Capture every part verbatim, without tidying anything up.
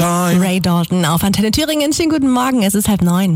time. Ray Dalton auf Antenne Thüringen. Schönen guten Morgen, es ist halb neun.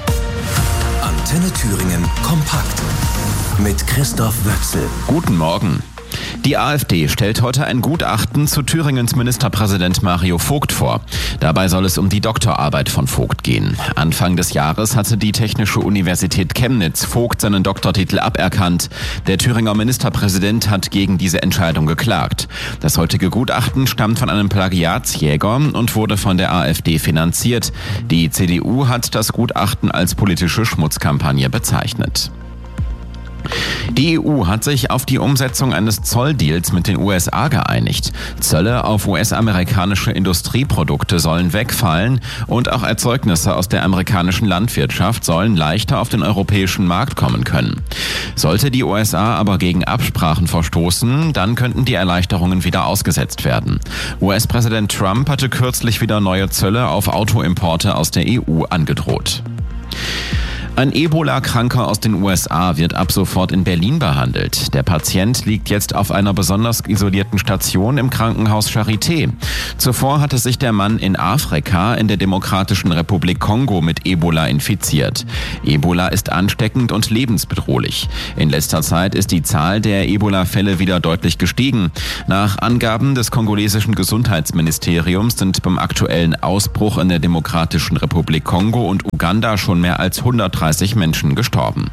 Antenne Thüringen kompakt mit Christoph Wöchsel. Guten Morgen. Die AfD stellt heute ein Gutachten zu Thüringens Ministerpräsident Mario Vogt vor. Dabei soll es um die Doktorarbeit von Vogt gehen. Anfang des Jahres hatte die Technische Universität Chemnitz Vogt seinen Doktortitel aberkannt. Der Thüringer Ministerpräsident hat gegen diese Entscheidung geklagt. Das heutige Gutachten stammt von einem Plagiatsjäger und wurde von der AfD finanziert. Die C D U hat das Gutachten als politische Schmutzkampagne bezeichnet. Die E U hat sich auf die Umsetzung eines Zolldeals mit den U S A geeinigt. Zölle auf U S-amerikanische Industrieprodukte sollen wegfallen und auch Erzeugnisse aus der amerikanischen Landwirtschaft sollen leichter auf den europäischen Markt kommen können. Sollte die U S A aber gegen Absprachen verstoßen, dann könnten die Erleichterungen wieder ausgesetzt werden. U S-Präsident Trump hatte kürzlich wieder neue Zölle auf Autoimporte aus der E U angedroht. Ein Ebola-Kranker aus den U S A wird ab sofort in Berlin behandelt. Der Patient liegt jetzt auf einer besonders isolierten Station im Krankenhaus Charité. Zuvor hatte sich der Mann in Afrika in der Demokratischen Republik Kongo mit Ebola infiziert. Ebola ist ansteckend und lebensbedrohlich. In letzter Zeit ist die Zahl der Ebola-Fälle wieder deutlich gestiegen. Nach Angaben des kongolesischen Gesundheitsministeriums sind beim aktuellen Ausbruch in der Demokratischen Republik Kongo und Uganda schon mehr als hundertdreißig Menschen gestorben.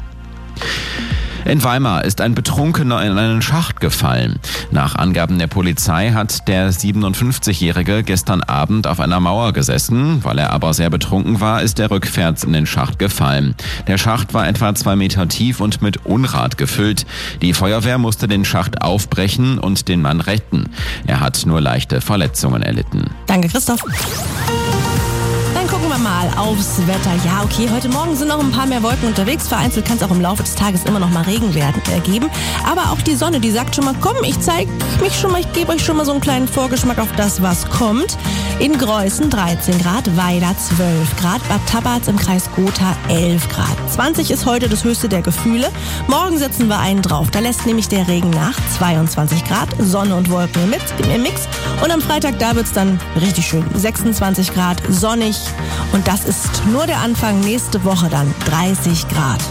In Weimar ist ein Betrunkener in einen Schacht gefallen. Nach Angaben der Polizei hat der siebenundfünfzigjährige gestern Abend auf einer Mauer gesessen. Weil er aber sehr betrunken war, ist er rückwärts in den Schacht gefallen. Der Schacht war etwa zwei Meter tief und mit Unrat gefüllt. Die Feuerwehr musste den Schacht aufbrechen und den Mann retten. Er hat nur leichte Verletzungen erlitten. Danke, Christoph. Dann gucken wir mal aufs Wetter. Ja, okay, heute Morgen sind noch ein paar mehr Wolken unterwegs. Vereinzelt kann es auch im Laufe des Tages immer noch mal Regen werden, äh, geben. Aber auch die Sonne, die sagt schon mal, komm, ich zeige mich schon mal, ich gebe euch schon mal so einen kleinen Vorgeschmack auf das, was kommt. In Greußen dreizehn Grad, Weida zwölf Grad, Bad Tabatz im Kreis Gotha elf Grad. zwanzig ist heute das höchste der Gefühle. Morgen setzen wir einen drauf. Da lässt nämlich der Regen nach. zweiundzwanzig Grad, Sonne und Wolken im Mix. Im Mix. Und am Freitag, da wird's dann richtig schön. sechsundzwanzig Grad, sonnig. Und das ist nur der Anfang. Nächste Woche dann dreißig Grad.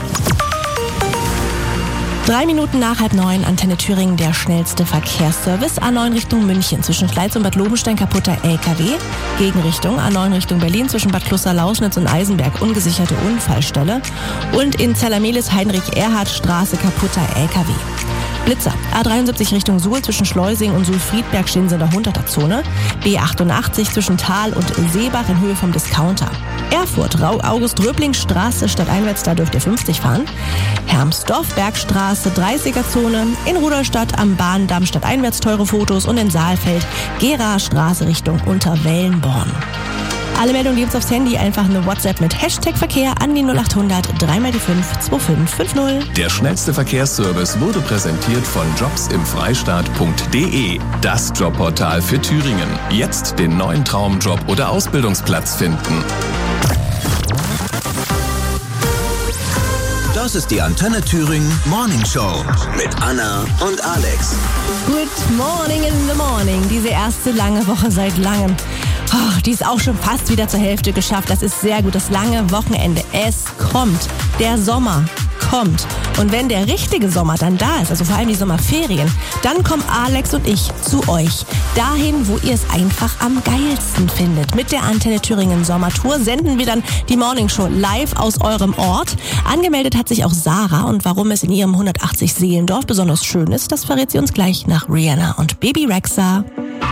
Drei Minuten nach halb neun, Antenne Thüringen, der schnellste Verkehrsservice. A neun Richtung München, zwischen Schleiz und Bad Lobenstein kaputter L K W. Gegenrichtung, A neun Richtung Berlin, zwischen Bad Kloster-Lauschnitz und Eisenberg, ungesicherte Unfallstelle. Und in Zellermelis Heinrich-Erhard-Straße kaputter L K W. Blitzer, A dreiundsiebzig Richtung Suhl, zwischen Schleusing und Suhl-Friedberg stehen sie in der hunderter-Zone. B achtundachtzig zwischen Thal und Seebach in Höhe vom Discounter. Erfurt, August-Röbling-Straße, stadteinwärts, da dürft ihr fünfzig fahren. Hermsdorf, Bergstraße, dreißiger-Zone. In Rudolstadt am Bahndamm, stadteinwärts teure Fotos. Und in Saalfeld, Gera-Straße Richtung Unterwellenborn. Alle Meldungen gibt's aufs Handy, einfach eine WhatsApp mit Hashtag Verkehr an die null achthundert drei mal die fünf zwei fünf fünf null. Der schnellste Verkehrsservice wurde präsentiert von jobs im freistaat punkt de. Das Jobportal für Thüringen. Jetzt den neuen Traumjob oder Ausbildungsplatz finden. Das ist die Antenne Thüringen Morning Show mit Anna und Alex. Good morning in the morning. Diese erste lange Woche seit langem. Oh, die ist auch schon fast wieder zur Hälfte geschafft. Das ist sehr gut. Das lange Wochenende. Es kommt. Der Sommer kommt. Und wenn der richtige Sommer dann da ist, also vor allem die Sommerferien, dann kommen Alex und ich zu euch. Dahin, wo ihr es einfach am geilsten findet. Mit der Antenne Thüringen Sommertour senden wir dann die Morningshow live aus eurem Ort. Angemeldet hat sich auch Sarah. Und warum es in ihrem hundertachtzig Seelendorf besonders schön ist, das verrät sie uns gleich nach Rihanna und Baby Rexha.